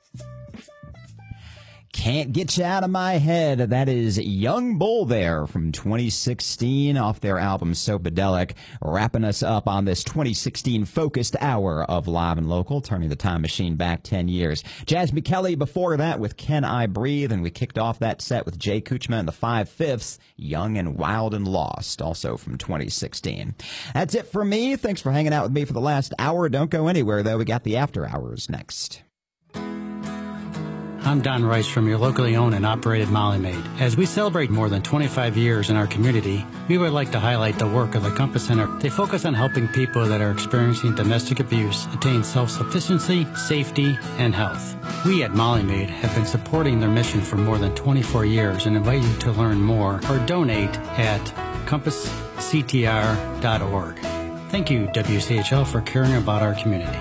Can't Get You Out of My Head. That is Young Bull there from 2016 off their album Sopadelic, wrapping us up on this 2016 focused hour of Live and Local, turning the time machine back 10 years. Jasmine Kelly before that with Can I Breathe, and we kicked off that set with Jay Kuchma and the 5/5, Young and Wild and Lost, also from 2016. That's it for me. Thanks for hanging out with me for the last hour. Don't go anywhere, though. We got the After Hours next. I'm Don Rice from your locally owned and operated Molly Maid. As we celebrate more than 25 years in our community, we would like to highlight the work of the Compass Center. They focus on helping people that are experiencing domestic abuse attain self-sufficiency, safety, and health. We at Molly Maid have been supporting their mission for more than 24 years and invite you to learn more or donate at compassctr.org. Thank you, WCHL, for caring about our community.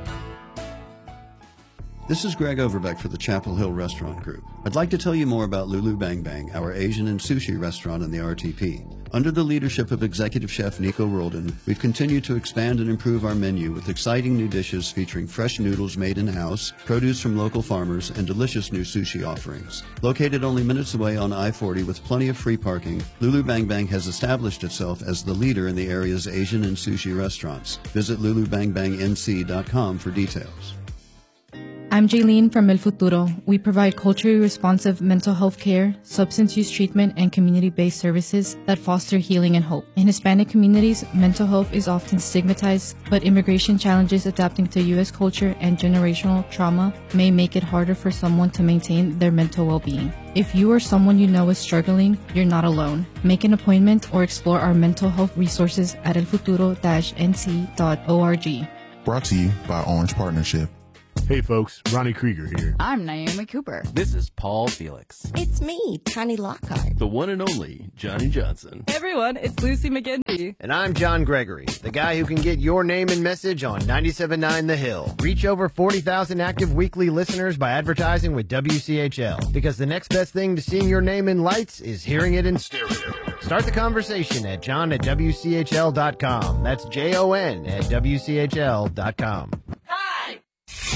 This is Greg Overbeck for the Chapel Hill Restaurant Group. I'd like to tell you more about Lulu Bang Bang, our Asian and sushi restaurant in the RTP. Under the leadership of Executive Chef Nico Roldan, we've continued to expand and improve our menu with exciting new dishes featuring fresh noodles made in-house, produce from local farmers, and delicious new sushi offerings. Located only minutes away on I-40 with plenty of free parking, Lulu Bang Bang has established itself as the leader in the area's Asian and sushi restaurants. Visit lulubangbangnc.com for details. I'm Jaylene from El Futuro. We provide culturally responsive mental health care, substance use treatment, and community-based services that foster healing and hope. In Hispanic communities, mental health is often stigmatized, but immigration challenges adapting to U.S. culture and generational trauma may make it harder for someone to maintain their mental well-being. If you or someone you know is struggling, you're not alone. Make an appointment or explore our mental health resources at elfuturo-nc.org. Brought to you by Orange Partnership. Hey folks, Ronnie Krieger here. I'm Naomi Cooper. This is Paul Felix. It's me, Tani Lockhart. The one and only Johnny Johnson. Hey everyone, it's Lucy McGinty. And I'm John Gregory, the guy who can get your name and message on 97.9 The Hill. Reach over 40,000 active weekly listeners by advertising with WCHL. Because the next best thing to seeing your name in lights is hearing it in stereo. Start the conversation at john@wchl.com. That's JON@wchl.com.